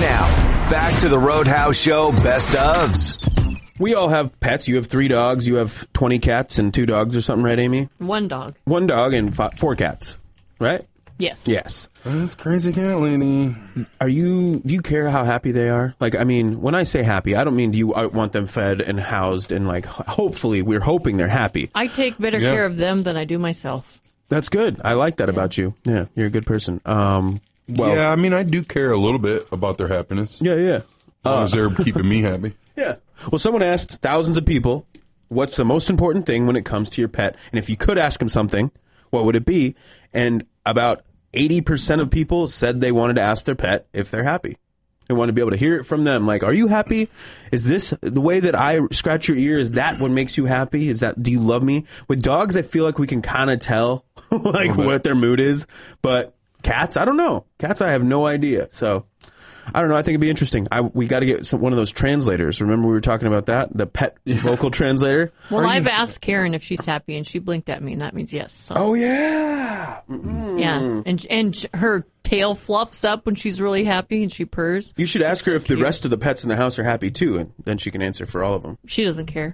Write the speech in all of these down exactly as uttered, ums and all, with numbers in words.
Now, back to the Roadhouse Show Best Ofs. We all have pets. You have three dogs. You have twenty cats and two dogs or something, right, Amy? One dog. One dog and five, four cats, right? Yes. Yes. That's crazy cat lady. Are you, do you care how happy they are? Like, I mean, when I say happy, I don't mean do you want them fed and housed and, like, hopefully, we're hoping they're happy. I take better Yeah. care of them than I do myself. That's good. I like that about you. Yeah, you're a good person. Um, well, Yeah, I mean, I do care a little bit about their happiness. yeah, yeah. As long as they're keeping me happy. Yeah. Well, someone asked thousands of people, what's the most important thing when it comes to your pet? And if you could ask them something, what would it be? And about eighty percent of people said they wanted to ask their pet if they're happy. They want to be able to hear it from them. Like, are you happy? Is this the way that I scratch your ear? Is that what makes you happy? Is that, do you love me? With dogs, I feel like we can kind of tell like what their mood is. But cats, I don't know. Cats, I have no idea. So I don't know. I think it'd be interesting. I, we got to get some, one of those translators. Remember we were talking about that? The pet vocal translator? Well, Are I've you- asked Karen if she's happy, and she blinked at me, and that means yes. So. Oh, yeah. Mm. Yeah, and and her tail fluffs up when she's really happy, and she purrs. You should ask her if the cute. rest of the pets in the house are happy, too, and then she can answer for all of them. She doesn't care.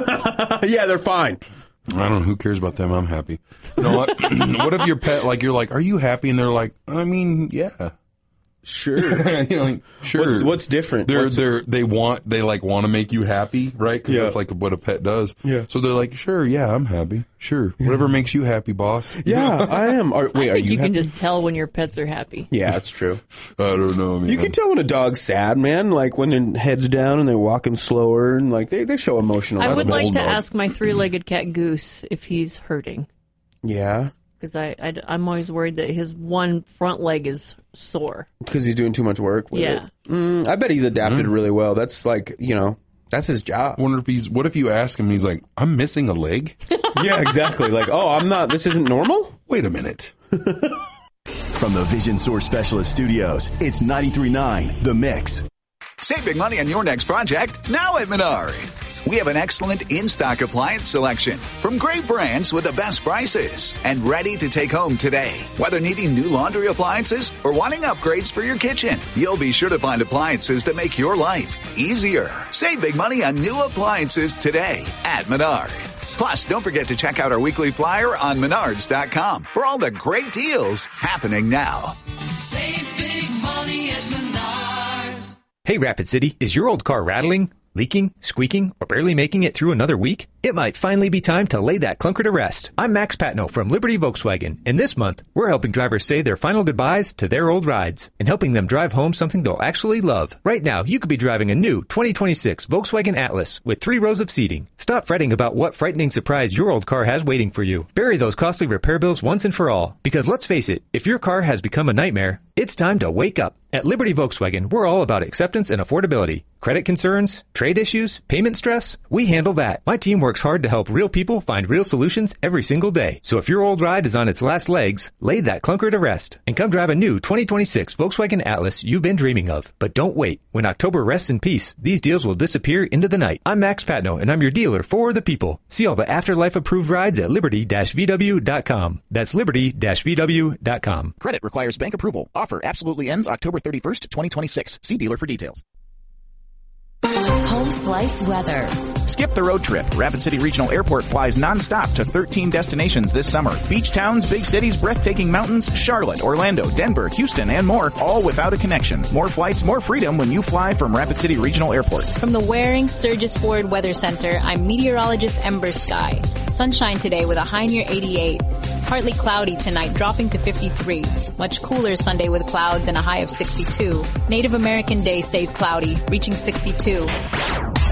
Yeah, they're fine. I don't know. Who cares about them? I'm happy. You know what? What if your pet, like, you're like, are you happy? And they're like, I mean, yeah. Sure. You know, like, sure. What's, what's different? They're What's- they're they want they like want to make you happy, right? Because Yeah. that's like what a pet does. Yeah. So they're like, sure, yeah, I'm happy. Sure, whatever makes you happy, boss. Yeah, I am. Are, wait, I are think you, you, can happy? just tell when your pets are happy. Yeah, that's true. I don't know, man. You can tell when a dog's sad, man. Like when their head's down and they're walking slower, and like they, they show emotional. I That's would an like old to dog. ask my three-legged cat Goose if he's hurting, Yeah, because I, I I'm always worried that his one front leg is sore. because he's doing too much work with Yeah. it. Mm, I bet he's adapted Mm-hmm. really well. That's like, you know, that's his job. I wonder if he's. What if you ask him? And he's like, I'm missing a leg. Yeah, exactly. Like, oh, I'm not. This isn't normal. Wait a minute. From the Vision Source Specialist Studios, it's ninety-three point nine The Mix. Save big money on your next project now at Menards. We have an excellent in-stock appliance selection from great brands with the best prices and ready to take home today. Whether needing new laundry appliances or wanting upgrades for your kitchen, you'll be sure to find appliances that make your life easier. Save big money on new appliances today at Menards. Plus, don't forget to check out our weekly flyer on menards dot com for all the great deals happening now. Save big money at Menards. Hey, Rapid City, is your old car rattling, leaking, squeaking, or barely making it through another week? It might finally be time to lay that clunker to rest. I'm Max Patno from Liberty Volkswagen, and this month, we're helping drivers say their final goodbyes to their old rides and helping them drive home something they'll actually love. Right now, you could be driving a new twenty twenty-six Volkswagen Atlas with three rows of seating. Stop fretting about what frightening surprise your old car has waiting for you. Bury those costly repair bills once and for all, because let's face it, if your car has become a nightmare, it's time to wake up. At Liberty Volkswagen, we're all about acceptance and affordability. Credit concerns, trade issues, payment stress, we handle that. My team works hard to help real people find real solutions every single day. So if your old ride is on its last legs, lay that clunker to rest and come drive a new twenty twenty-six Volkswagen Atlas you've been dreaming of. But don't wait. When October rests in peace, these deals will disappear into the night. I'm Max Patno, and I'm your dealer for the people. See all the Afterlife approved rides at liberty dash v w dot com. That's liberty dash v w dot com. Credit requires bank approval. Offer absolutely ends October thirty-first, twenty twenty-six. See dealer for details. Home Slice weather. Skip the road trip. Rapid City Regional Airport flies nonstop to thirteen destinations this summer. Beach towns, big cities, breathtaking mountains, Charlotte, Orlando, Denver, Houston, and more, all without a connection. More flights, more freedom when you fly from Rapid City Regional Airport. From the Waring Sturgis Ford Weather Center, I'm meteorologist Ember Sky. Sunshine today with a high near eighty-eight. Partly cloudy tonight, dropping to fifty-three. Much cooler Sunday with clouds and a high of sixty-two. Native American Day stays cloudy, reaching sixty-two.